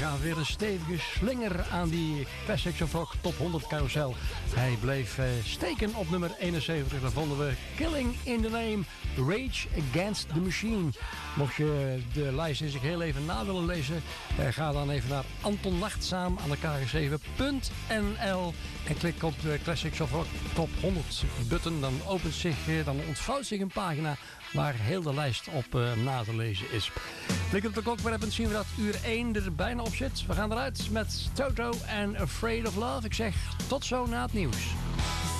gaven weer een stevige slinger aan die Classics of Rock Top 100 carousel. Hij bleef steken op nummer 71. Dan vonden we Killing in the Name, Rage Against the Machine. Mocht je de lijst eens heel even na willen lezen, ga dan even naar Anton Nachtzaam aan de kg7.nl en klik op de Classics of Rock Top 100 button. Dan ontvouwt zich een pagina waar heel de lijst op na te lezen is. Klik op de klok, zien we dat uur 1 er bijna op zit. We gaan eruit met Toto en Afraid of Love. Ik zeg tot zo na het nieuws.